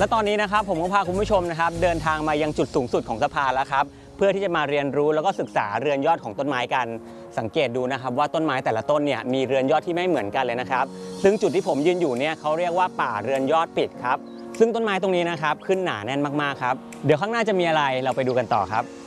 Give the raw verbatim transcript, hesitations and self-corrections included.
และตอนนี้นะครับผมก็พาคุณผู้ชมนะครับเดินทางมายังจุดสูงสุดของสะพานแล้วครับเพื่อที่จะมาเรียนรู้แล้วก็ศึกษาเรือนยอดของต้นไม้กันสังเกตดูนะครับว่าต้นไม้แต่ละต้นเนี่ยมีเรือนยอดที่ไม่เหมือนกันเลยนะครับซึ่งจุดที่ผมยืนอยู่เนี่ยเขาเรียกว่าป่าเรือนยอดปิดครับซึ่งต้นไม้ตรงนี้นะครับขึ้นหนาแน่นมากๆครับเดี๋ยวข้างหน้าจะมีอะไรเราไปดูกันต่อครับ